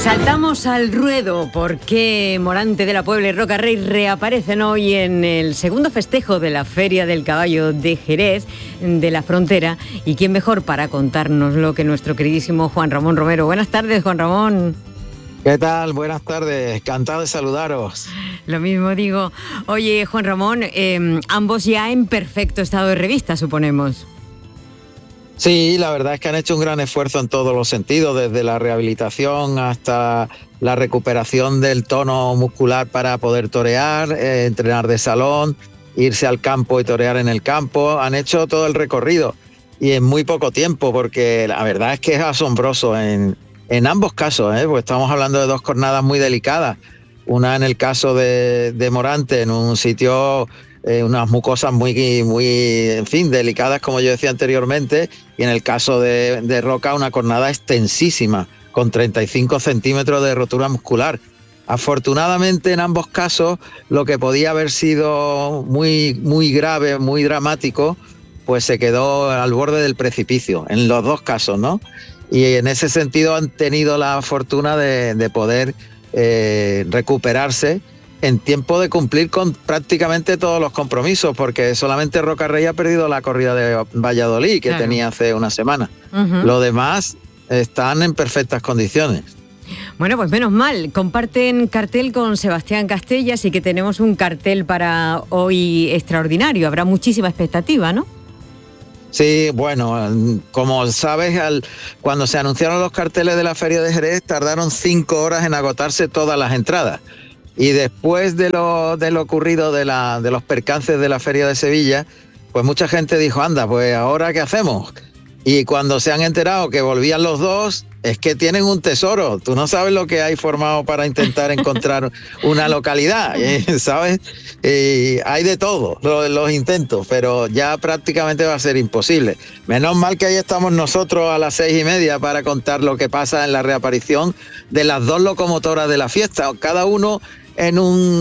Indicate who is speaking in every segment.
Speaker 1: Saltamos al ruedo porque Morante de la Puebla y Roca Rey reaparecen hoy en el segundo festejo de la Feria del Caballo de Jerez de la Frontera. ¿Y quién mejor para contárnoslo que nuestro queridísimo Juan Ramón Romero? Buenas tardes, Juan Ramón.
Speaker 2: ¿Qué tal? Buenas tardes, encantado de saludaros.
Speaker 1: Lo mismo digo. Oye, Juan Ramón, ambos ya en perfecto estado de revista, suponemos.
Speaker 2: Sí, la verdad es que han hecho un gran esfuerzo en todos los sentidos, desde la rehabilitación hasta la recuperación del tono muscular para poder torear, entrenar de salón, irse al campo y torear en el campo. Han hecho todo el recorrido y en muy poco tiempo, porque la verdad es que es asombroso en ambos casos, porque estamos hablando de dos jornadas muy delicadas. Una en el caso de Morante, en un sitio, unas mucosas muy, en fin, delicadas, como yo decía anteriormente, y en el caso de Roca, una cornada extensísima, con 35 centímetros de rotura muscular. Afortunadamente, en ambos casos, lo que podía haber sido muy, muy grave, muy dramático, pues se quedó al borde del precipicio, en los dos casos, ¿no? Y en ese sentido han tenido la fortuna de poder recuperarse en tiempo de cumplir con prácticamente todos los compromisos, porque solamente Roca Rey ha perdido la corrida de Valladolid, que claro, tenía hace una semana. Uh-huh. Los demás están en perfectas condiciones.
Speaker 1: Bueno, pues menos mal, comparten cartel con Sebastián Castella, así que tenemos un cartel para hoy extraordinario, habrá muchísima expectativa, ¿no?
Speaker 2: Sí, bueno, como sabes, cuando se anunciaron los carteles de la Feria de Jerez, tardaron 5 horas en agotarse todas las entradas. Y después de lo ocurrido de los percances de la Feria de Sevilla, pues mucha gente dijo, anda, pues ¿ahora qué hacemos? Y cuando se han enterado que volvían los dos, es que tienen un tesoro. Tú no sabes lo que hay formado para intentar encontrar una localidad, ¿sabes? Hay de todo, los intentos, pero ya prácticamente va a ser imposible. Menos mal que ahí estamos nosotros a las 6:30 para contar lo que pasa en la reaparición de las dos locomotoras de la fiesta, cada uno en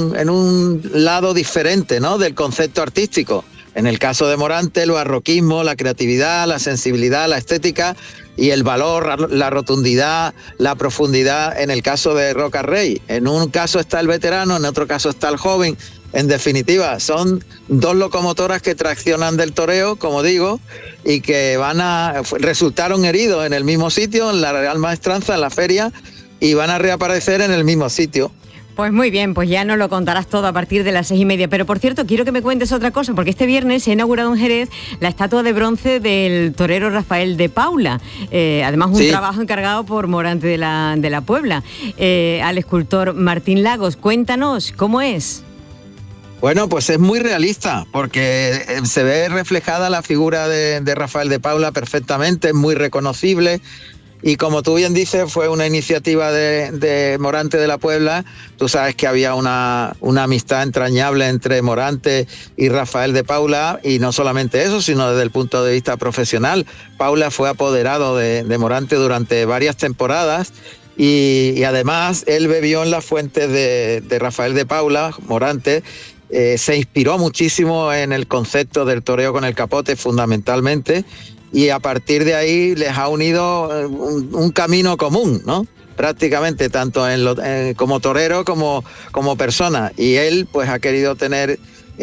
Speaker 2: un lado diferente, ¿no?, del concepto artístico. En el caso de Morante, el barroquismo, la creatividad, la sensibilidad, la estética y el valor, la rotundidad, la profundidad en el caso de Roca Rey. En un caso está el veterano, en otro caso está el joven. En definitiva, son dos locomotoras que traccionan del toreo, como digo, y que resultaron heridos en el mismo sitio, en la Real Maestranza, en la feria, y van a reaparecer en el mismo sitio.
Speaker 1: Pues muy bien, pues ya nos lo contarás todo a partir de las 6:30. Pero por cierto, quiero que me cuentes otra cosa, porque este viernes se ha inaugurado en Jerez la estatua de bronce del torero Rafael de Paula. Además, un trabajo encargado por Morante de la Puebla, al escultor Martín Lagos. Cuéntanos, ¿cómo es?
Speaker 2: Bueno, pues es muy realista, porque se ve reflejada la figura de Rafael de Paula perfectamente, es muy reconocible. Y como tú bien dices, fue una iniciativa de Morante de la Puebla. Tú sabes que había una amistad entrañable entre Morante y Rafael de Paula, y no solamente eso, sino desde el punto de vista profesional. Paula fue apoderado de Morante durante varias temporadas y además él bebió en las fuentes de Rafael de Paula, Morante. Se inspiró muchísimo en el concepto del toreo con el capote fundamentalmente, y a partir de ahí les ha unido un camino común, ¿no? Prácticamente, tanto como torero como persona. Y él pues ha querido tener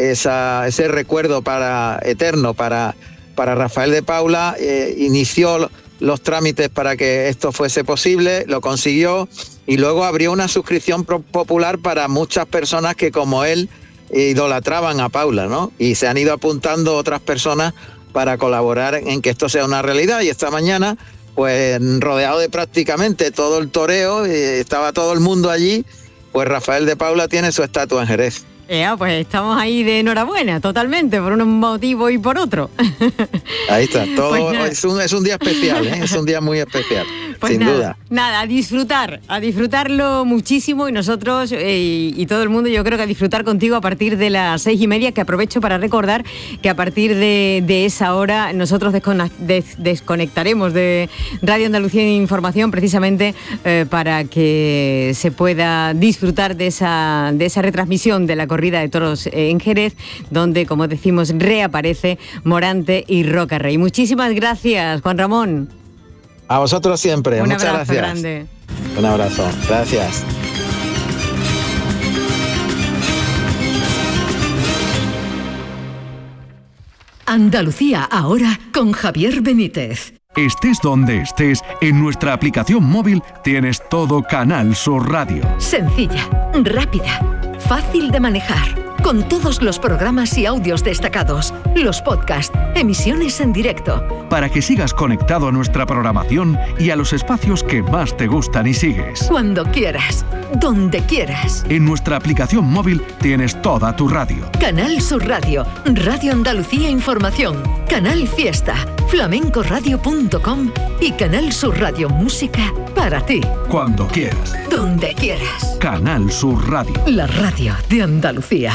Speaker 2: ese recuerdo eterno para Rafael de Paula. Inició los trámites para que esto fuese posible, lo consiguió, y luego abrió una suscripción popular para muchas personas que, como él, idolatraban a Paula, ¿no? Y se han ido apuntando otras personas para colaborar en que esto sea una realidad. Y esta mañana, pues rodeado de prácticamente todo el toreo, estaba todo el mundo allí, pues Rafael de Paula tiene su estatua en Jerez.
Speaker 1: Pues estamos ahí de enhorabuena, totalmente, por un motivo y por otro.
Speaker 2: Ahí está, todo pues es un día especial, es un día muy especial, pues sin duda.
Speaker 1: Nada, a disfrutarlo muchísimo, y nosotros y todo el mundo, yo creo que a disfrutar contigo a partir de las 6:30, que aprovecho para recordar que a partir de esa hora nosotros desconectaremos de Radio Andalucía Información, precisamente para que se pueda disfrutar de esa retransmisión de la corrida de toros en Jerez, donde, como decimos, reaparece Morante y Roca Rey. Muchísimas gracias, Juan Ramón.
Speaker 2: A vosotros siempre.
Speaker 1: Un
Speaker 2: muchas
Speaker 1: abrazo
Speaker 2: gracias.
Speaker 1: Grande.
Speaker 2: Un abrazo. Gracias.
Speaker 3: Andalucía ahora con Javier Benítez.
Speaker 4: Estés donde estés, en nuestra aplicación móvil tienes todo Canal Sur Radio.
Speaker 3: Sencilla, rápida, fácil de manejar, con todos los programas y audios destacados, los podcasts, emisiones en directo.
Speaker 4: Para que sigas conectado a nuestra programación y a los espacios que más te gustan y sigues.
Speaker 3: Cuando quieras, donde quieras.
Speaker 4: En nuestra aplicación móvil tienes toda tu radio.
Speaker 3: Canal Sur Radio, Radio Andalucía Información, Canal Fiesta, flamencoradio.com y Canal Sur Radio Música para ti.
Speaker 4: Cuando quieras.
Speaker 3: Donde quieras.
Speaker 4: Canal Sur Radio.
Speaker 3: La radio de Andalucía.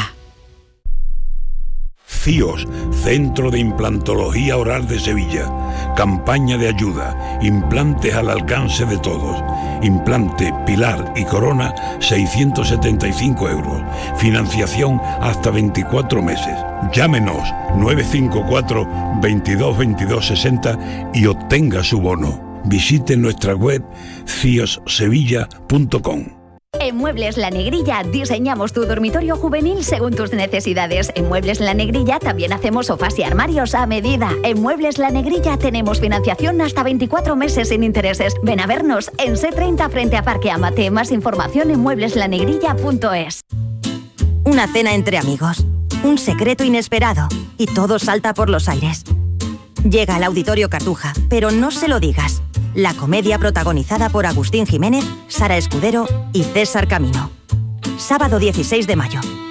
Speaker 5: CIOS, Centro de Implantología Oral de Sevilla. Campaña de ayuda. Implantes al alcance de todos. Implante, pilar y corona, 675 euros. Financiación hasta 24 meses. Llámenos 954 22 22 60 y obtenga su bono. Visite nuestra web ciossevilla.com.
Speaker 6: En Muebles La Negrilla diseñamos tu dormitorio juvenil según tus necesidades. En Muebles La Negrilla también hacemos sofás y armarios a medida. En Muebles La Negrilla tenemos financiación hasta 24 meses sin intereses. Ven a vernos en C30 frente a Parque Amate. Más información en muebleslanegrilla.es.
Speaker 7: Una cena entre amigos, un secreto inesperado y todo salta por los aires. Llega al Auditorio Cartuja, pero no se lo digas. La comedia protagonizada por Agustín Jiménez, Sara Escudero y César Camino. Sábado 16 de mayo.